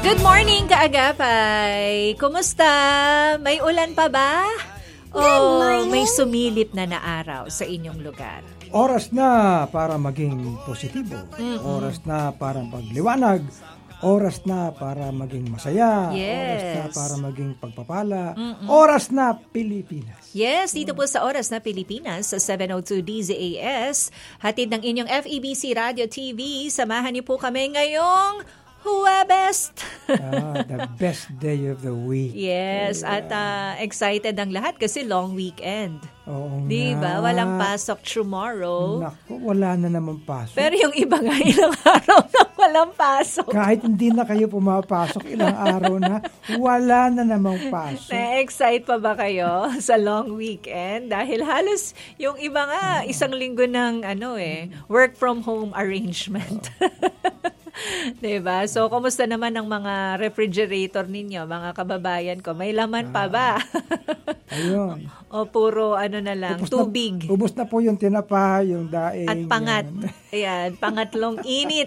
Good morning, kaagapay! Kumusta? May ulan pa ba? O may sumilip na araw sa inyong lugar? Oras na para maging positibo. Oras na para pagliwanag. Oras na para maging masaya. Yes. Oras na para maging pagpapala. Oras na Pilipinas. Yes, dito po sa Oras na Pilipinas sa 702 DZAS. Hatid ng inyong FEBC Radio TV. Samahan niyo po kami ngayong Huwebes. The best day of the week. Yes, at excited ang lahat kasi long weekend. Oo diba? nga. Walang pasok tomorrow. Naku, wala na naman pasok. Pero yung iba nga ilang araw na walang pasok. Kahit hindi na kayo pumapasok, ilang araw na, wala na namang pasok. Na-excite pa ba kayo sa long weekend? Dahil halos yung iba nga, isang linggo ng work from home arrangement. Diba? So, kumusta naman ang mga refrigerator ninyo, mga kababayan ko? May laman pa ba? Ayun. O puro na lang, tubig. Ubus na po yung tinapa, yung daing. At pangat. Ayan, pangatlong init.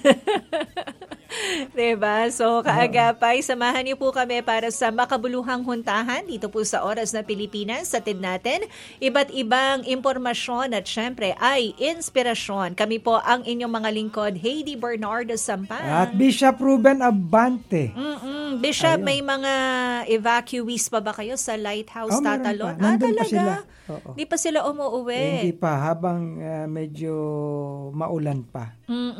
Diba? So, kaagapay, samahan niyo po kami para sa makabuluhang huntahan dito po sa Oras na Pilipinas. Satid natin iba't ibang impormasyon at syempre ay inspirasyon. Kami po ang inyong mga lingkod, Heidi Bernardo Sampang. At Bishop Ruben Abante. Bishop, Ayun. may mga evacuees pa ba kayo sa Lighthouse Tatalon? Nandun talaga? pa sila. Oo. Di pa sila umuwi? Hindi pa, habang medyo maulan pa.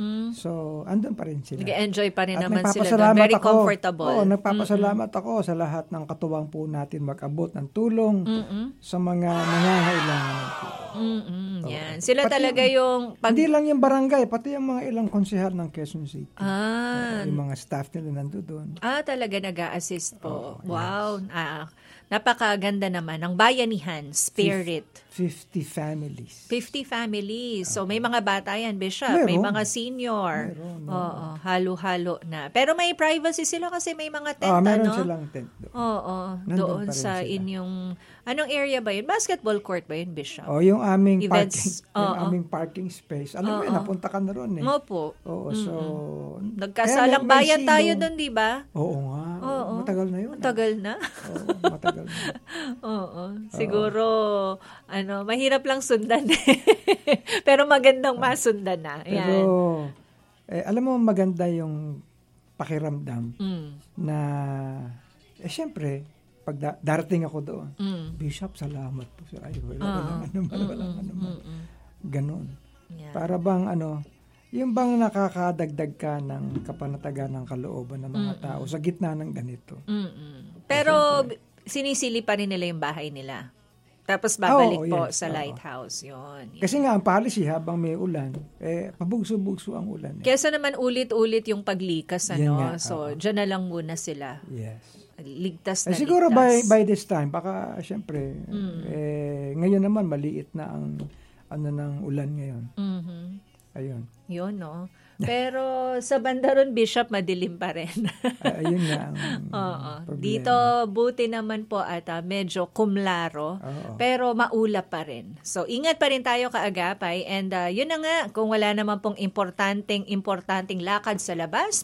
So, andun pa rin sila. Nag-enjoy pa rin At naman sila. nagpapasalamat Very ako. comfortable. Oo, nagpapasalamat ako sa lahat ng katuwang po natin mag-abot ng tulong sa mga nangangailangan. Yan. Sila Pati talaga yung... Hindi lang yung barangay, pati yung mga ilang konsehal ng Quezon City. Yung mga staff nila nandoon. Talaga nag-a-assist po. Wow. Napakaganda naman ng bayanihan, spirit. 50 families. 50 families. So, may mga bata yan, Bishop. Meron. May mga senior. Meron. Oo, halo-halo na. Pero may privacy sila kasi may mga tent, Meron silang tent doon. Oo, Nandun doon pa rin sa sila. inyong... Anong area ba yun? Basketball court ba yun, Bishop? Yung aming Events. parking, yung aming parking space. Alam mo, napunta ka na ron eh. Opo. Oo, so... Nagkasalang may bayan tayo silong. doon, di ba? Oo nga. Oo. Matagal na yun. Matagal na. Oo, matagal na. Oo. Siguro, mahirap lang sundan. Pero magandang masundan na. Ayan. Pero, alam mo, maganda yung pakiramdam na, syempre, pag darating ako doon, Bishop, salamat po. Ay, walang anuman. Ganon. Yeah. Para bang, yung bang nakakadagdag ka ng kapanatagan ng kalooban ng mga tao sa gitna ng ganito. Pero, sinisili pa rin nila yung bahay nila. Tapos babalik po yes. sa lighthouse. Yun. Kasi nga, ang policy, habang may ulan, pabugso-bugso ang ulan. Kesa naman ulit-ulit yung paglikas, Yan nga, So, dyan na lang muna sila. Yes. Ligtas na Siguro ligtas. by this time, baka syempre, ngayon naman maliit na ang ng ulan ngayon. Ayun. Yun, no? Pero sa banda ron, Bishop, madilim pa rin. Ayun nga ang problema. Dito, buti naman po at medyo kumlaro, pero maulap pa rin. So, ingat pa rin tayo kaagapay. And yun na nga, kung wala naman pong importanteng lakad sa labas,